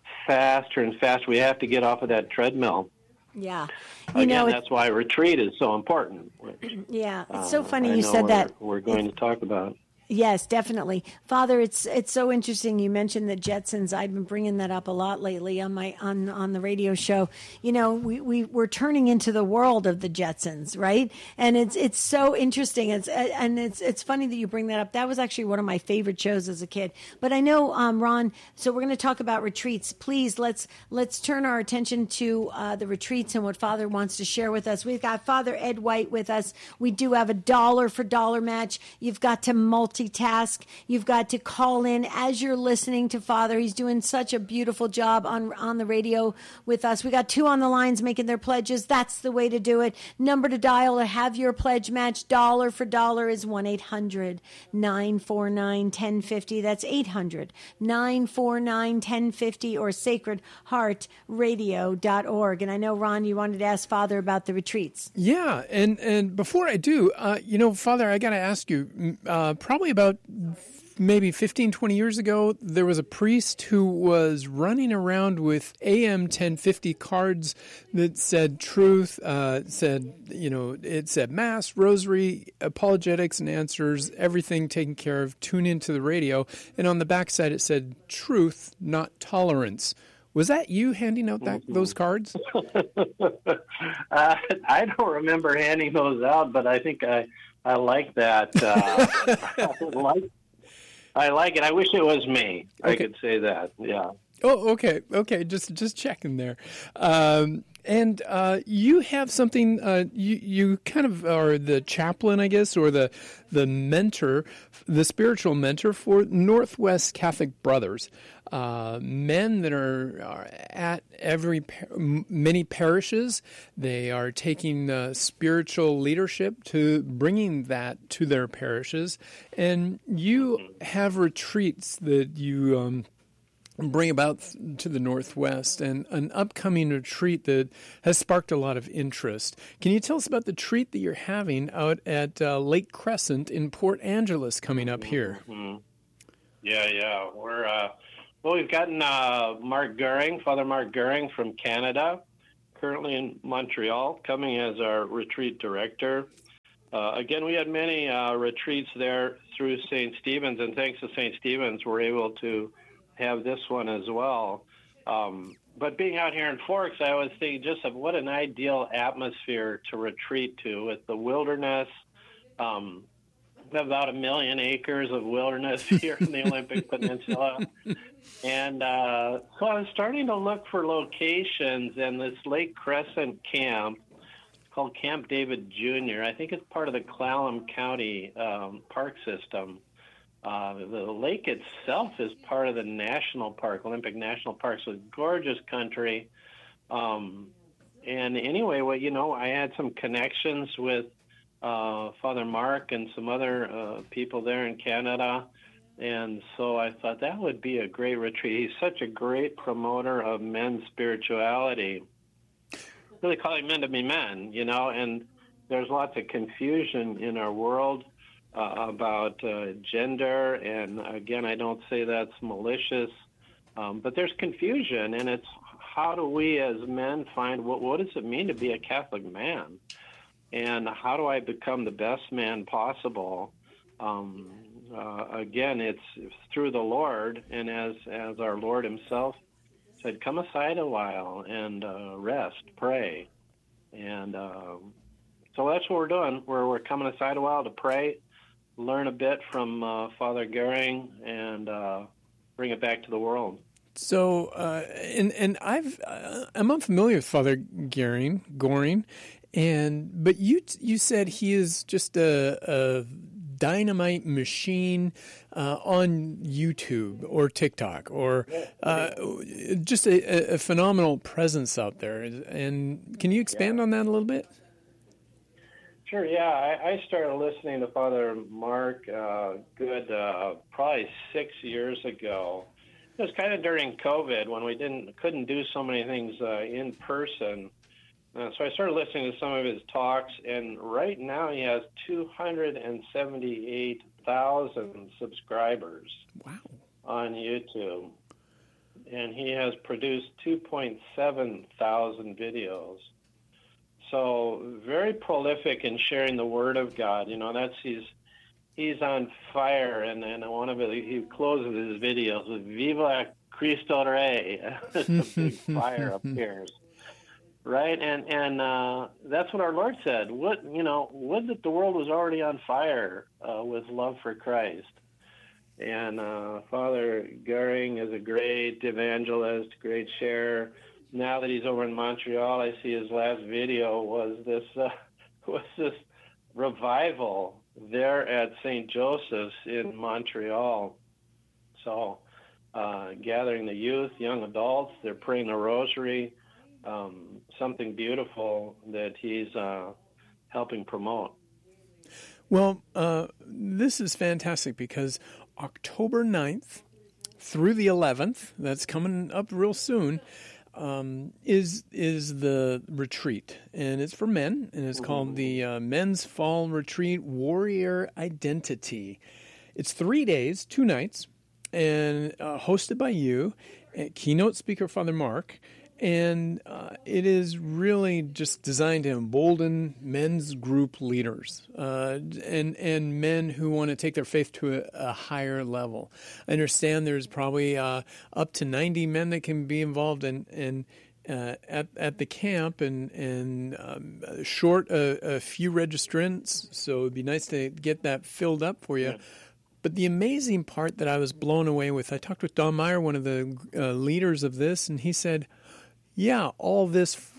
faster and faster. We have to get off of that treadmill. Yeah. You Again, know, that's why retreat is so important. Which, yeah, it's so uh, funny I you said we're, that. We're going to talk about. Yes, definitely. Father, it's it's so interesting you mentioned the Jetsons. I've been bringing that up a lot lately on my on, on the radio show. You know, we, we, we're turning into the world of the Jetsons, right? And it's it's so interesting. It's and it's it's funny that you bring that up. That was actually one of my favorite shows as a kid. But I know, um, Ron, so we're going to talk about retreats. Please, let's let's turn our attention to uh, the retreats and what Father wants to share with us. We've got Father Ed White with us. We do have a dollar for dollar match. You've got to multi Task. You've got to call in as you're listening to Father. He's doing such a beautiful job on on the radio with us. We got two on the lines making their pledges. That's the way to do it. Number to dial to have your pledge match dollar for dollar is one eight hundred nine four nine one oh five oh. That's eight hundred nine four nine one oh five oh or sacred heart radio dot org. And I know, Ron, you wanted to ask Father about the retreats. Yeah, and, and before I do, uh, you know, Father, I got to ask you, uh, probably about maybe fifteen, twenty years ago, there was a priest who was running around with A M ten fifty cards that said truth, uh, said, you know, it said Mass, Rosary, apologetics and answers, everything taken care of, tune into the radio. And on the backside, it said truth, not tolerance. Was that you handing out that, those cards? uh, I don't remember handing those out, but I think I... I like that. Uh, I like. I like it. I wish it was me. Okay. I could say that. Yeah. Oh, okay, okay. Just just checking there. Um, And uh, you have something. Uh, you you kind of are the chaplain, I guess, or the the mentor, the spiritual mentor for Northwest Catholic Brothers, uh, men that are, are at every many parishes. They are taking uh, spiritual leadership to bringing that to their parishes, and you have retreats that you. Um, bring about to the Northwest, and an upcoming retreat that has sparked a lot of interest. Can you tell us about the retreat that you're having out at uh, Lake Crescent in Port Angeles coming up here? Mm-hmm. Yeah, yeah. We're uh, well, we've gotten uh, Mark Goering, Father Mark Goering from Canada, currently in Montreal, coming as our retreat director. Uh, again, we had many uh, retreats there through Saint Stephen's, and thanks to Saint Stephen's, we're able to have this one as well. Um, but being out here in Forks, I was thinking just of what an ideal atmosphere to retreat to with the wilderness. Um, we have about a million acres of wilderness here in the Olympic Peninsula. And uh, so I was starting to look for locations, and this Lake Crescent camp, it's called Camp David Junior I think it's part of the Clallam County um, park system. Uh, the lake itself is part of the national park, Olympic National Park, so it's gorgeous country. Um, and anyway, well, you know, I had some connections with uh, Father Mark and some other uh, people there in Canada, and so I thought that would be a great retreat. He's such a great promoter of men's spirituality, really calling men to be men, you know, and there's lots of confusion in our world Uh, about uh, gender, and again, I don't say that's malicious, um, but there's confusion, and it's how do we as men find what what does it mean to be a Catholic man, and how do I become the best man possible? Um, uh, again, it's through the Lord, and as as our Lord Himself said, come aside a while and uh, rest, pray, and uh, so that's what we're doing. We're we're coming aside a while to pray, learn a bit from uh, Father Goering, and uh, bring it back to the world. So, uh, and and I've uh, I'm unfamiliar with Father Goering, Goring, and but you you said he is just a, a dynamite machine uh, on YouTube or TikTok, or uh, just a, a phenomenal presence out there. And can you expand yeah. on that a little bit? Sure, yeah. I, I started listening to Father Mark uh, good uh, probably six years ago. It was kind of during COVID when we didn't couldn't do so many things uh, in person. Uh, so I started listening to some of his talks, and right now he has two hundred seventy-eight thousand subscribers wow. on YouTube. And he has produced two point seven thousand videos. So very prolific in sharing the Word of God. You know, that's he's he's on fire, and, and one of it, he closes his videos with "Viva Cristo Rey." A big fire appears, right? And and uh, that's what our Lord said. What you know, would that the world was already on fire uh, with love for Christ. And uh, Father Goering is a great evangelist, great sharer. Now that he's over in Montreal, I see his last video was this uh, was this revival there at Saint Joseph's in Montreal. So, uh, gathering the youth, young adults, they're praying the Rosary. Um, something beautiful that he's uh, helping promote. Well, uh, this is fantastic because October ninth through the eleventh, that's coming up real soon. Um, is is the retreat, and it's for men, and it's called the uh, Men's Fall Retreat Warrior Identity. It's three days, two nights, and uh, hosted by you, keynote speaker Father Mark, and uh, it is really just designed to embolden men's group leaders uh, and and men who want to take their faith to a, a higher level. I understand there's probably uh, up to ninety men that can be involved in, in uh, at at the camp, and and um, short a, a few registrants. So it'd be nice to get that filled up for you. Yeah. But the amazing part that I was blown away with, I talked with Don Meyer, one of the uh, leaders of this, and he said, yeah, all this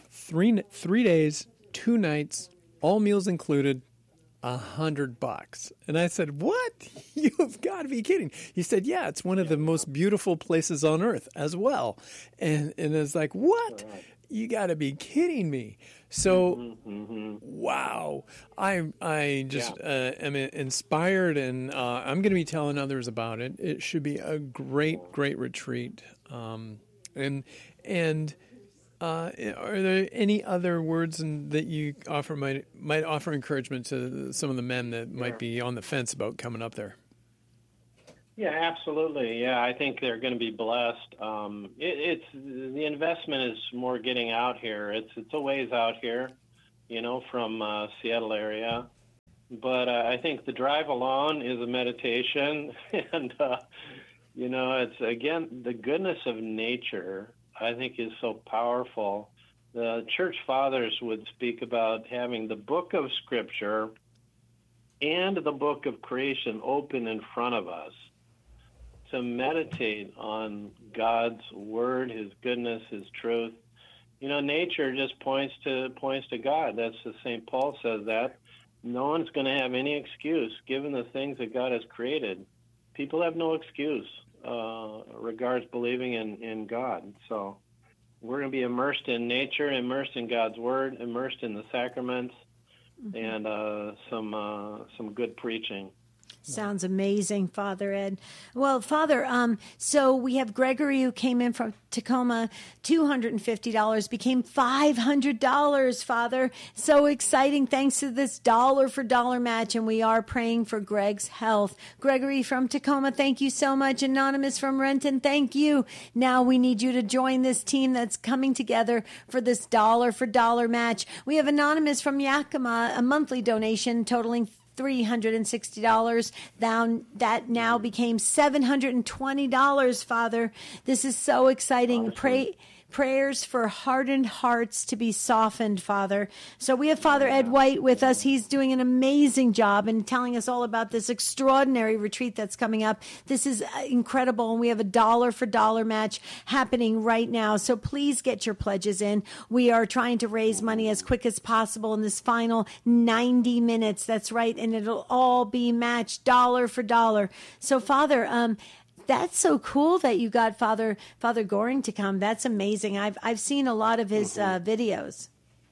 three three days, two nights, all meals included, a hundred bucks. And I said, what? You've got to be kidding. He said, yeah, it's one of the most beautiful places on earth as well. And and it's like, what? You got to be kidding me. So, mm-hmm, mm-hmm. wow. I I just yeah. uh, am inspired, and uh, I'm going to be telling others about it. It should be a great, great retreat. Um, and and uh, are there any other words in, that you offer might might offer encouragement to some of the men that Sure. might be on the fence about coming up there? Yeah, absolutely. Yeah, I think they're going to be blessed. Um, it, it's the investment is more getting out here. It's it's a ways out here, you know, from uh, Seattle area. But uh, I think the drive alone is a meditation, and uh, you know, it's again the goodness of nature. I think is so powerful. The church fathers would speak about having the book of Scripture and the book of creation open in front of us, to meditate on God's word, His goodness, His truth. You know, nature just points to points to God. That's the Saint Paul says that. No one's going to have any excuse given the things that God has created. People have no excuse uh, regards believing in, in God. So we're going to be immersed in nature, immersed in God's word, immersed in the sacraments, mm-hmm. and uh, some uh, some good preaching. Sounds amazing, Father Ed. Well, Father, um, so we have Gregory who came in from Tacoma, two hundred fifty dollars, became five hundred dollars, Father. So exciting, thanks to this dollar for dollar match, and we are praying for Greg's health. Gregory from Tacoma, thank you so much. Anonymous from Renton, thank you. Now we need you to join this team that's coming together for this dollar for dollar match. We have Anonymous from Yakima, a monthly donation totaling three hundred sixty dollars. Down, that now became seven hundred twenty dollars, Father. This is so exciting. Awesome. Pray prayers for hardened hearts to be softened, Father. So we have Father Ed White with us. He's doing an amazing job and telling us all about this extraordinary retreat that's coming up. This is incredible, and we have a dollar for dollar match happening right now. So please get your pledges in. We are trying to raise money as quick as possible in this final ninety minutes. That's right, and it'll all be matched dollar for dollar. So, Father, um, that's so cool that you got Father Father Goring to come. That's amazing. I've I've seen a lot of his uh, videos.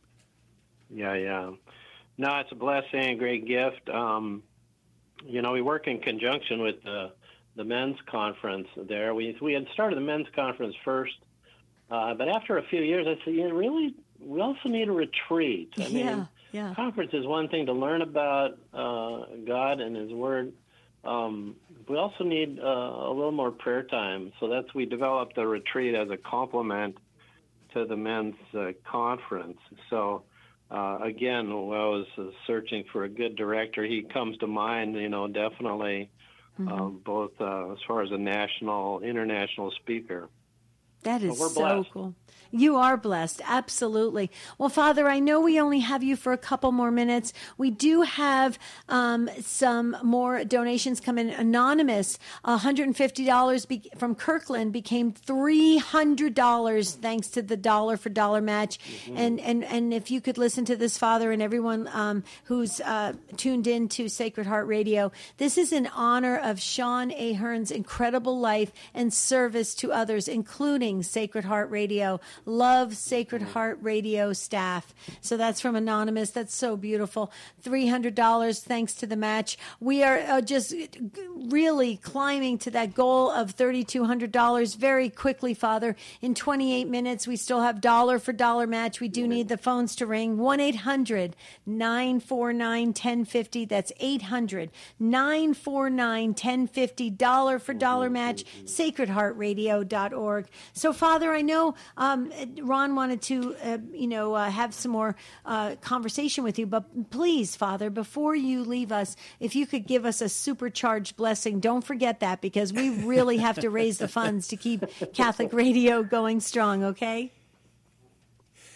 Yeah, yeah. No, it's a blessing, a great gift. Um, you know, we work in conjunction with the the men's conference there. We we had started the men's conference first, uh, but after a few years, I said, yeah, really, we also need a retreat. I yeah, mean, yeah. Conference is one thing to learn about uh, God and His Word. Um, we also need uh, a little more prayer time. So that's we developed the retreat as a complement to the men's uh, conference. So uh, again, when I was uh, searching for a good director, he comes to mind. You know, definitely mm-hmm. um, both uh, as far as a national, international speaker. That is so, so cool. You are blessed. Absolutely. Well, Father, I know we only have you for a couple more minutes. We do have um, some more donations come in. Anonymous, one hundred fifty dollars be- from Kirkland became three hundred dollars thanks to the dollar for dollar match. Mm-hmm. And, and, and if you could listen to this, Father, and everyone um, who's uh, tuned in to Sacred Heart Radio, this is in honor of Sean Ahern's incredible life and service to others, including Sacred Heart Radio. Love Sacred Heart Radio staff. So that's from Anonymous. That's so beautiful. three hundred dollars thanks to the match. We are uh, just really climbing to that goal of three thousand two hundred dollars very quickly, Father. In twenty-eight minutes, we still have dollar for dollar match. We do need the phones to ring. one eight hundred nine four nine one zero five zero. That's eight hundred nine four nine one zero five zero. Dollar for dollar match. sacred heart radio dot org. So, Father, I know um, Ron wanted to, uh, you know, uh, have some more uh, conversation with you, but please, Father, before you leave us, if you could give us a supercharged blessing, don't forget that, because we really have to raise the funds to keep Catholic Radio going strong, okay?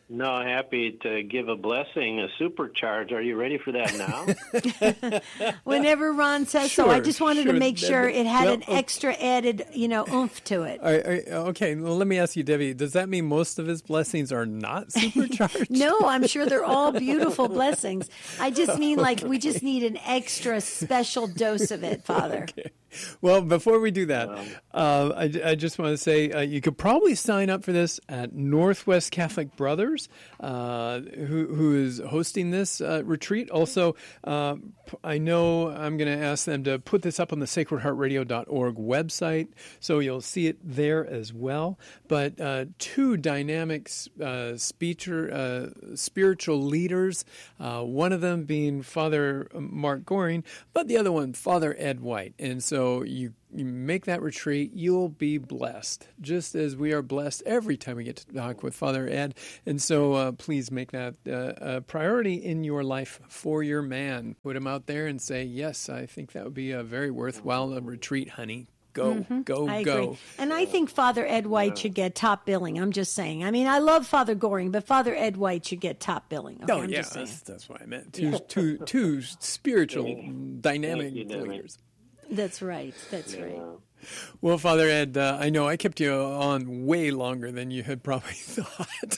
No, happy to give a blessing, a supercharge. Are you ready for that now? Whenever Ron says so, Sure, I just wanted sure. to make sure it had Well, an oh. extra added, you know, oomph to it. All right, all right, okay, well, let me ask you, Debbie, does that mean most of his blessings are not supercharged? No, I'm sure they're all beautiful blessings. I just mean like we just need an extra special dose of it, Father. Okay. Well, before we do that, uh, I, I just want to say uh, you could probably sign up for this at Northwest Catholic Brothers, uh, who, who is hosting this uh, retreat. Also, uh, I know I'm going to ask them to put this up on the sacred heart radio dot org website, so you'll see it there as well. But uh, two dynamic uh, speaker, uh, spiritual leaders, uh, one of them being Father Mark Goring, but the other one, Father Ed White. And so So you, you make that retreat, you'll be blessed, just as we are blessed every time we get to talk with Father Ed. And so uh, please make that uh, a priority in your life for your man. Put him out there and say, yes, I think that would be a very worthwhile retreat, honey. Go, Mm-hmm. go, I go. agree. And I think Father Ed White should get top billing. I'm just saying. I mean, I love Father Goring, but Father Ed White should get top billing. Okay, Oh, I'm yeah, just saying. that's, that's what I meant. Two, two, two spiritual, dynamic Thank you, Debbie. leaders. That's right. That's right. Well, Father Ed, uh, I know I kept you on way longer than you had probably thought.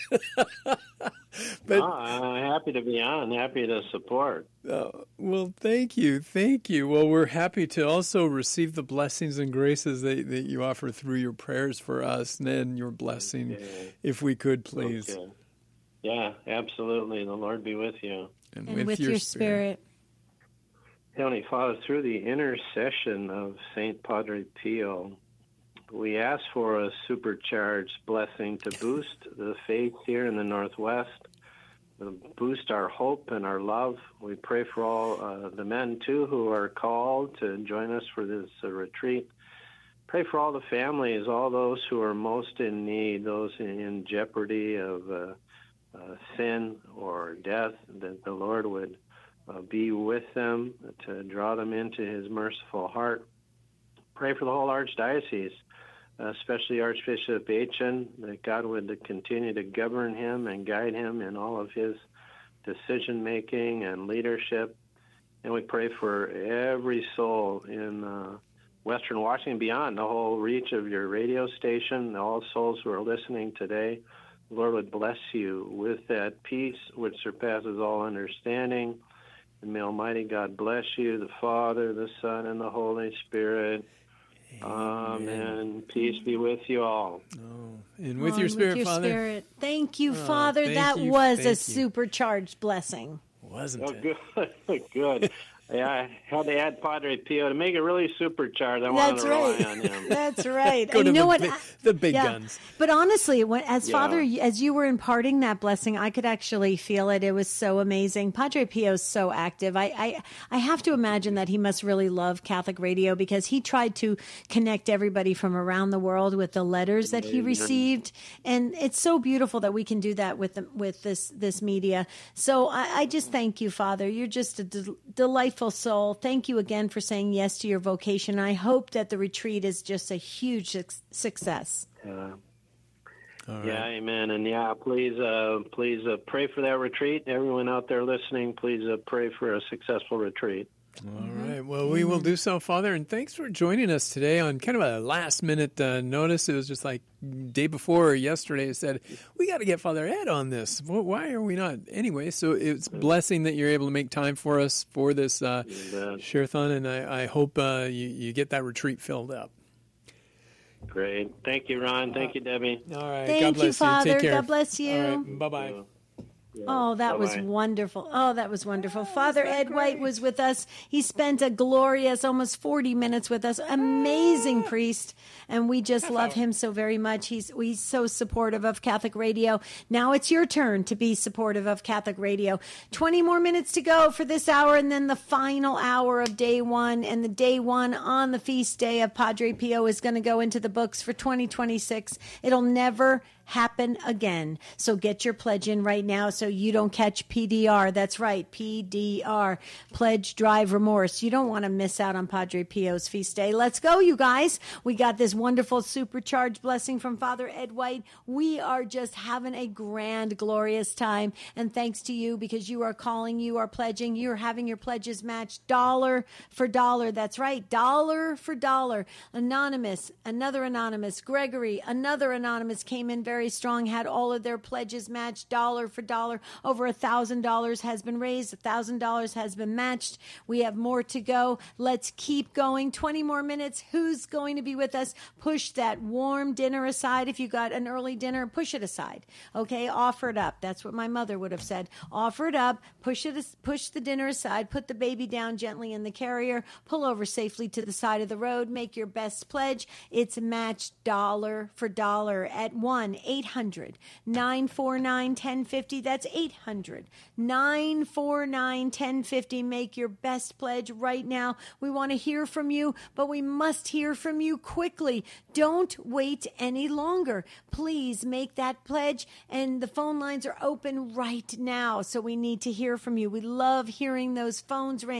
but oh, I'm happy to be on, happy to support. uh, well, thank you, thank you. Well, we're happy to also receive the blessings and graces that, that you offer through your prayers for us, and then your blessing, Okay. if we could, please. Okay. Yeah, absolutely. The Lord be with you. And with, your, spirit. Heavenly Father, through the intercession of Saint Padre Pio, we ask for a supercharged blessing to boost the faith here in the Northwest, to boost our hope and our love. We pray for all uh, the men, too, who are called to join us for this uh, retreat. Pray for all the families, all those who are most in need, those in jeopardy of uh, uh, sin or death, that the Lord would Uh, be with them to draw them into his merciful heart. Pray for the whole Archdiocese, uh, especially Archbishop Aitchen, that God would continue to govern him and guide him in all of his decision-making and leadership. And we pray for every soul in uh, Western Washington, beyond the whole reach of your radio station, all souls who are listening today. The Lord would bless you with that peace which surpasses all understanding. And may Almighty God bless you, the Father, the Son, and the Holy Spirit. Amen. Amen. Peace be with you all. Oh, and with On your spirit, with your Father. Spirit. Thank you, Oh, Father. thank that you, was thank a you. supercharged blessing. Wasn't Oh, it? good. Good. Yeah, I had to add Padre Pio to make it really supercharged. I wanted That's to right. rely on him. That's right. Go And to you know the, what? big, I- the big yeah. guns. But honestly, when, as Yeah. Father, as you were imparting that blessing, I could actually feel it. It was so amazing. Padre Pio is so active. I, I, I have to imagine that he must really love Catholic radio, because he tried to connect everybody from around the world with the letters that he Amazing. received, and it's so beautiful that we can do that with the, with this this media. So I, I just thank you, Father. You're just a del- delightful soul. Thank you again for saying yes to your vocation. I hope that the retreat is just a huge suc- success. Yeah. All right. Yeah, amen. And yeah, please, uh, please uh, pray for that retreat. Everyone out there listening, please uh, pray for a successful retreat. All right. Well, we will do so, Father. And thanks for joining us today on kind of a last minute uh, notice. It was just like day before or yesterday. It said, we got to get Father Ed on this. Well, why are we not? Anyway, so it's a blessing that you're able to make time for us for this uh, Share-a-thon. And I, I hope uh, you, you get that retreat filled up. Great. Thank you, Ron. Thank you, Debbie. All right. Thank God bless you, Father. Take care. God bless you. All right. Bye-bye. Oh, that was Bye-bye. wonderful. Oh, that was wonderful. Father Ed White was with us. He spent a glorious almost forty minutes with us. Amazing priest. And we just love him so very much. He's, he's so supportive of Catholic radio. Now it's your turn to be supportive of Catholic radio. twenty more minutes to go for this hour, and then the final hour of day one. And the day one on the feast day of Padre Pio is going to go into the books for twenty twenty-six. It'll never happen again. So get your pledge in right now so you don't catch P D R. That's right, P D R, Pledge Drive Remorse. You don't want to miss out on Padre Pio's feast day. Let's go, you guys. We got this wonderful supercharged blessing from Father Ed White. We are just having a grand, glorious time. And thanks to you, because you are calling, you are pledging, you're having your pledges matched dollar for dollar. That's right, dollar for dollar. Anonymous, another anonymous, Gregory, another anonymous came in very strong, had all of their pledges matched dollar for dollar. Over a thousand dollars has been raised, a thousand dollars has been matched. We have more to go. Let's keep going. twenty more minutes. Who's going to be with us? Push that warm dinner aside. If you got an early dinner, push it aside. Okay, offer it up. That's what my mother would have said. Offer it up. Push it. Push the dinner aside. Put the baby down gently in the carrier. Pull over safely to the side of the road. Make your best pledge. It's matched dollar for dollar at one eight hundred nine four nine one zero five zero. That's eight hundred nine four nine one zero five zero. Make your best pledge right now. We want to hear from you, but we must hear from you quickly. Don't wait any longer. Please make that pledge, and the phone lines are open right now, so we need to hear from you. We love hearing those phones ring.